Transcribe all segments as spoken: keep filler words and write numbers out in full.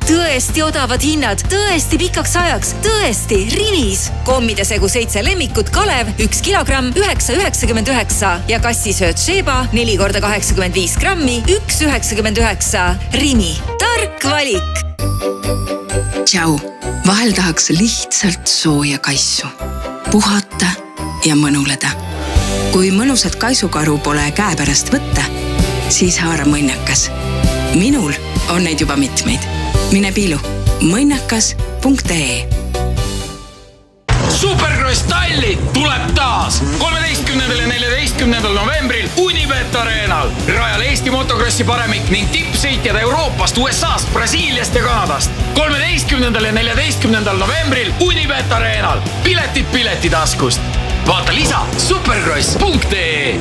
tõesti odavad hinnad, tõesti pikaks ajaks, tõesti Rimis. Kommide segu seitse lemmikut Kalev, üks kilogramm, üheksa üheksakümmend üheksa ja kassisööt Sheba, neli korda kaheksakümmend viis grammi, üks üheksakümmend üheksa. Rimi, tark valik. Tšau, vahel tahaks lihtsalt sooja kaisu. Puhata ja mõnuleda. Kui mõnusat kaisukaru pole käepärast võtta, siis haara mõnnakas. Minul on neid juba mitmeid. Mine piilu mõnnakas punkt ee. Supercross Tallinn tuleb taas kolmeteistkümnendal ja neljateistkümnendal novembril Unibet Arenal. Rajal Eesti motocrossi paremik ning tippsõitjad Euroopast, U S A-st, Brasiiliast ja Kanadast. kolmeteistkümnendal ja neljateistkümnendal novembril Unibet Arenal. Piletid pileti taskust. Vaata lisa supercross punkt ee.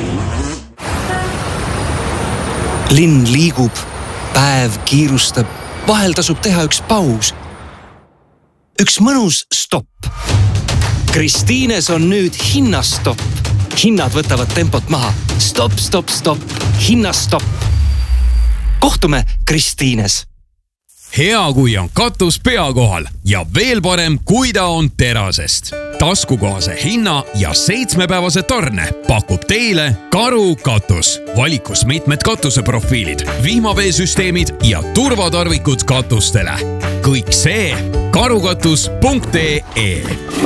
Linn liigub, päev kiirustab, vahel tasub teha üks paus. Üks mõnus stopp. Kristiines on nüüd hinnastopp. Hinnad võtavad tempot maha. Stopp, stopp, stopp. Hinnastopp. Kohtume Kristiines. Hea, kui on katus pea kohal ja veel parem, kui ta on terasest. Taskukohase hinna ja seitsmepäevase torne pakub teile Karu katus. Valikus mitmed katuseprofiilid, vihmaveesüsteemid ja turvatarvikud katustele. Kõik see karukatus punkt ee.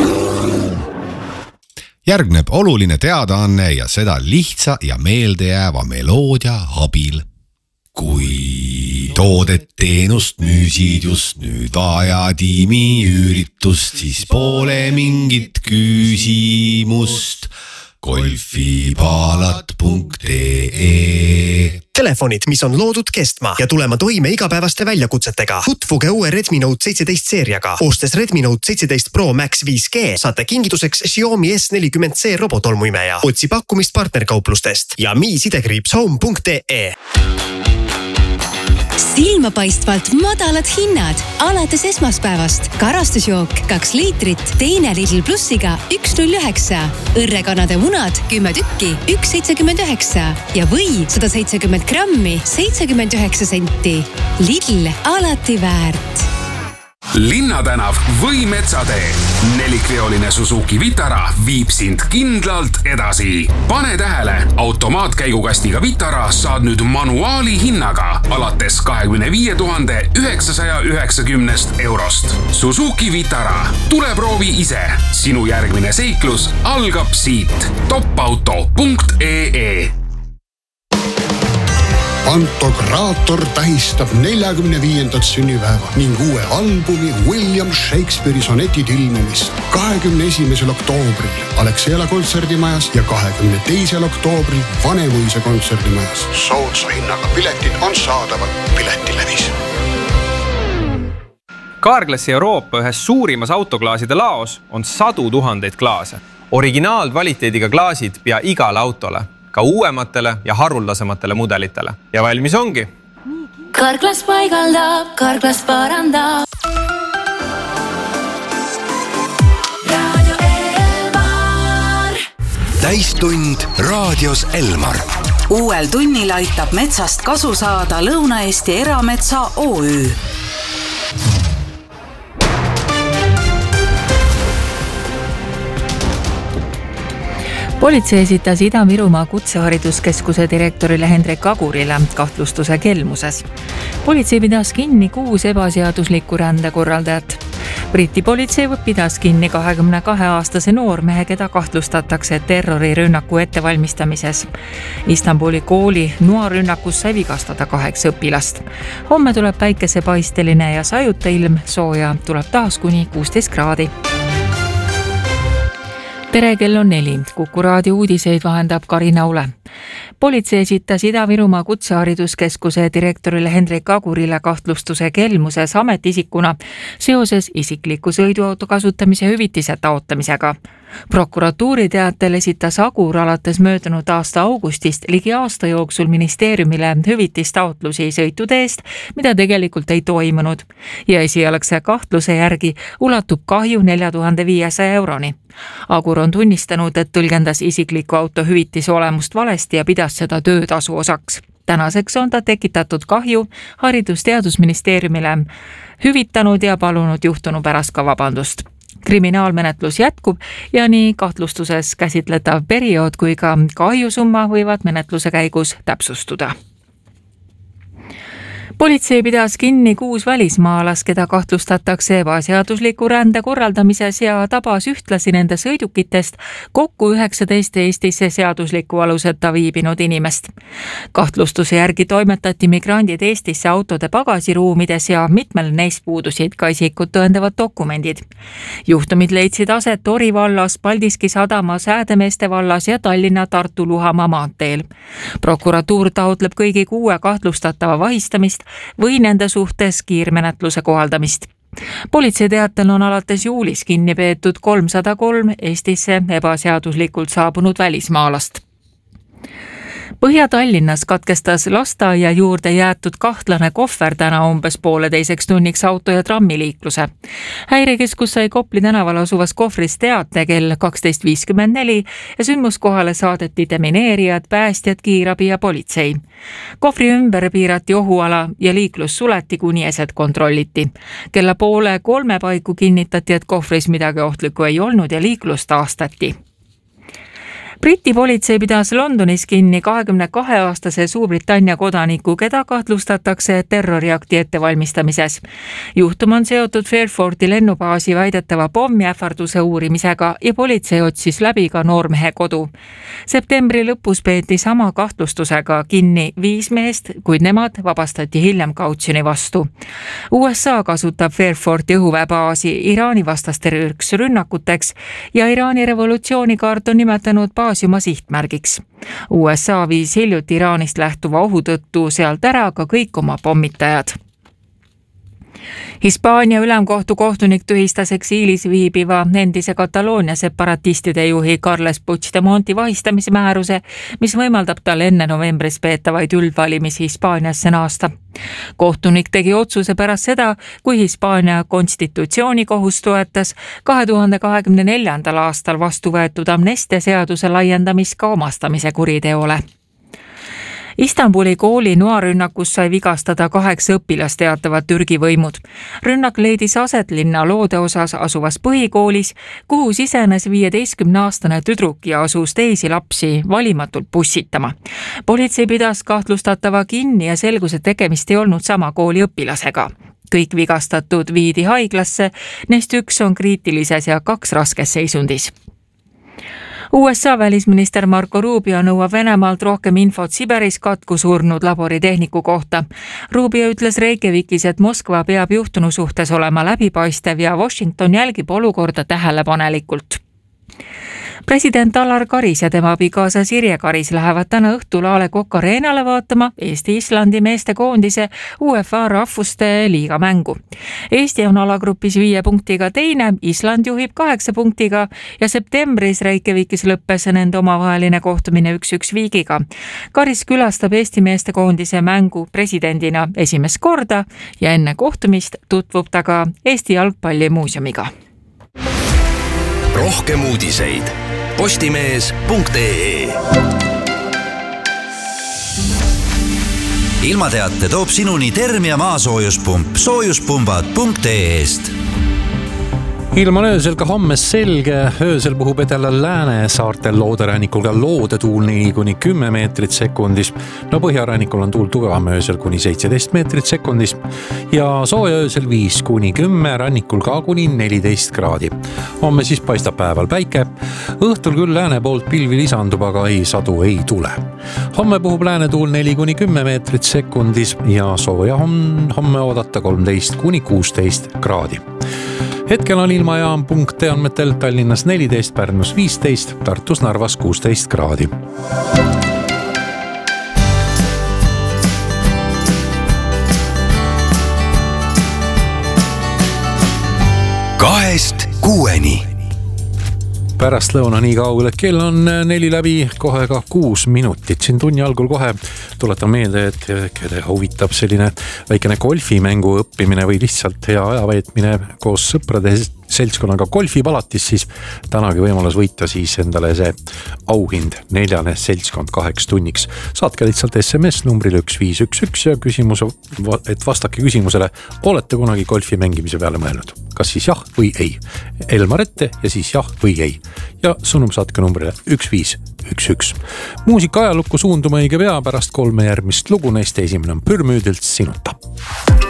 Järgneb oluline teadaanne ja seda lihtsa ja meeldejääva meloodia abil. Kui toodet teenust müüsid just nüüd ajatiimi üritust, siis pole mingit küsimust. golfipaalat punkt ee. Telefonid, mis on loodud kestma ja tulema toime igapäevaste väljakutsetega. Tutvuge uue Redmi Note seitseteist seeriaga. Ostes Redmi Note seitseteist Pro Max viis G saate kingituseks Xiaomi S nelikümmend C robotolmuimeja. Otsi pakkumist partnerkauplustest ja mi sidekriips home punkt ee. Silmapaistvalt madalad hinnad alates esmaspäevast. Karastusjook kaks liitrit, teine Lidl plussiga üks null üheksa. Õrrekanade munad kümme tükki, üks seitsekümmend üheksa ja või sada seitsekümmend grammi, seitsekümmend üheksa senti. Lidl alati väärt. Linnatänav või Metsatee. Nelikveoline Suzuki Vitara viib sind kindlalt edasi. Pane tähele, automaatkäigukastiga Vitara saad nüüd manuaali hinnaga alates kahekümne viie tuhande üheksasaja üheksakümnest eurost. Suzuki Vitara. Tule proovi ise. Sinu järgmine seiklus algab siit. topauto punkt ee. Pantokraator tähistab neljakümne viiendat sünnipäeva ning uue albumi William Shakespeare'i sonetid ilmumist kahekümne esimesel oktoobril Alexela kontserdimajas ja kahekümne teisel oktoobril Vanemuise kontserdimajas. Soodsa hinnaga piletid on saadaval Piletilevis. Carglassi Euroopa ühes suurimas autoklaaside laos on sadu tuhandeid klaase. Originaalkvaliteediga klaasid pea igale autole, ka uuematele ja haruldasematele mudelitele. Ja valmis ongi. Carglass paigaldab, Carglass parandab. Radio Elmar. Täistund raadios Elmar. Uuel tunnil aitab metsast kasu saada Lõuna-Eesti Erametsa O Ü. Politsei esitas Ida-Virumaa kutsehariduskeskuse direktorile Hendrik Agurile kahtlustuse kelmuses. Politsei pidas kinni kuus ebaseaduslikku rändekorraldajat. Briti politsei pidas kinni kahekümne kahe aastase noormehe, keda kahtlustatakse terrorirünnaku ettevalmistamises. Istanbuli kooli noarünnakus sai vigastada kaheksa õpilast. Homme tuleb päikesepaisteline ja sajuta ilm, sooja tuleb taas kuni kuusteist kraadi. Perekell on neli. Kuku raadio uudiseid vahendab Karina Ule. Politsei esitas Ida-Virumaa kutsehariduskeskuse direktorile Hendrik Agurile kahtlustuse kelmuses ametiisikuna seoses isikliku sõiduauto kasutamise hüvitise taotlemisega. Prokuratuuri teatel esitas Agur alates möödunud aasta augustist ligi aasta jooksul ministeeriumile hüvitistaotlusi sõitude eest, mida tegelikult ei toimunud. Ja esialgse kahtluse järgi ulatub kahju nelja tuhande viiesaja euroni. Agur on tunnistanud, et tõlgendas isikliku auto hüvitise olemust valesti ja pidas seda töötasu osaks. Tänaseks on ta tekitatud kahju Haridus-Teadusministeeriumile hüvitanud ja palunud juhtunu pärast ka vabandust. Kriminaalmenetlus jätkub ja nii kahtlustuses käsitletav periood kui ka kahjusumma võivad menetluse käigus täpsustuda. Politsei pidas kinni kuus välismaalas, keda kahtlustatakse ebaseadusliku rände korraldamises ja tabas ühtlasi nende sõidukitest kokku üheksateist Eestisse seadusliku aluseta viibinud inimest. Kahtlustuse järgi toimetati migrandid Eestisse autode pagasiruumides ja mitmel neist puudusid ka isikut tõendavad dokumendid. Juhtumid leidsid aset Tori vallas, Paldiski sadamas, Häädemeeste vallas ja Tallinna Tartu Luhamaa maanteel. Prokuratuur taotleb kõigi kuue kahtlustatava vahistamist või nende suhtes kiirmenetluse kohaldamist. Politsei teatel on alates juulis kinni peetud kolmsada kolm Eestisse ebaseaduslikult saabunud välismaalast. Põhja-Tallinnas katkestas lasteaia juurde jäetud kahtlane kohver täna umbes pooleteiseks tunniks auto- ja trammiliikluse. Häirekeskus sai Kopli tänaval asuvas kohvris teate kell kaksteist viiskümmend neli ja sündmuskohale saadeti demineerijad, päästjad, kiirabi ja politsei. Kohvri ümber piirati ohuala ja liiklus suleti, kuni eset kontrolliti. Kella poole kolme paiku kinnitati, et kohvris midagi ohtlikku ei olnud ja liiklus taastati. Briti politsei pidas Londonis kinni kahekümne kahe aastase Suurbritannia kodaniku, keda kahtlustatakse terroriakti ettevalmistamises. Juhtum on seotud Fairforti lennubaasi väidetava pommiähvarduse uurimisega ja politsei otsis läbi ka noormehe kodu. Septembri lõpus peeti sama kahtlustusega kinni viis meest, kuid nemad vabastati hiljem kautsjoni vastu. U S A kasutab Fairforti õhuväebaasi Iraani vastasteks rünnakuteks ja Iraani revolutsioonikaart on nimetanud baasi oma sihtmärgiks. U S A viis hiljuti Iraanist lähtuva ohu tõttu sealt ära ka kõik oma pommitajad. Hispaania ülemkohtu kohtunik tühistas eksiilis viibiva endise Kataloonia separatistide juhi Carles Puigdemonti vahistamismääruse, mis võimaldab tal enne novembris peetavaid üldvalimisi Hispaaniasse naasta. Kohtunik tegi otsuse pärast seda, kui Hispaania konstitutsioonikohus toetas kahe tuhande kahekümne neljandal aastal vastu võetud amnestia seaduse laiendamist ka omastamise kuriteole. Istanbuli kooli noarünnakus sai vigastada kaheksa õpilast, teatavad Türgi võimud. Rünnak leidis aset linna loode osas asuvas põhikoolis, kuhu sisenes viieteistkümneaastane tüdruk ja asus teisi lapsi valimatult pussitama. Politsei pidas kahtlustatava kinni ja selgus, et tegemist ei olnud sama kooli õpilasega. Kõik vigastatud viidi haiglasse, neist üks on kriitilises ja kaks raskes seisundis. U S A välisminister Marco Rubio nõuab Venemaalt rohkem infot Siberis katku surnud laboritehniku kohta. Rubio ütles Reykjavikis, et Moskva peab juhtunu suhtes olema läbipaistev ja Washington jälgib olukorda tähelepanelikult. President Alar Karis ja tema abikaasa Sirje Karis lähevad täna õhtul A Le Coq Arenale vaatama Eesti-Islandi meeste koondise U E F A rahvuste liiga mängu. Eesti on alagrupis viie punktiga teine, Island juhib kaheksa punktiga ja septembris Reykjavikis lõppes nende omavaheline kohtumine üks-üks viigiga. Karis külastab Eesti meeste koondise mängu presidendina esimest korda ja enne kohtumist tutvub ta ka Eesti jalgpallimuuseumiga. Rohkem uudiseid postimees punkt ee. Ilmateate toob sinuni Termia maasoojuspump soojuspumbad punkt ee-st. Ilm on öösel ka homme selge, öösel puhub edela Lääne-saartel looderannikul ka loodetuul nii kuni kümme meetrit sekundis. No põhjarannikul on tuul tugevam öösel kuni seitseteist meetrit sekundis ja sooja öösel viis kuni kümme, rannikul ka kuni neliteist kraadi. Homme siis paistab päeval päike. Õhtul küll lääne poolt pilvi lisandub, aga ei sadu ei tule. Homme puhub lääne tuul neli kuni kümme meetrit sekundis ja sooja homme, homme oodata kolmteist kuni kuusteist kraadi. Hetkel on ilmajaam punkt andmetel Tallinnas neliteist, Pärnus viisteist, Tartus Narvas kuusteist kraadi. Kahest kuueni. Pärast lõuna nii kaugel, et kell on neli läbi kohe ka kuus minutit. Siin tunni algul kohe tuletan meelde, et keda huvitab selline väikene golfimängu õppimine või lihtsalt hea ajaveetmine koos sõprade seltskonnaga golfipalatis, siis tänagi võimalus võita siis endale see auhind neljane seltskond kaheks tunniks. Saatke lihtsalt S M S numbril üks viis üks üks ja küsimus, et vastake küsimusele, olete kunagi golfi mängimise peale mõelnud? Kas siis jah või ei? Elmar ette ja siis jah või ei. Ja sõnum saatke numbrile üks viis üks üks. Muusika ajalukku suundume õige pea pärast kolme järgmist lugu, neist esimene on Pürmüüdilt Sinuta.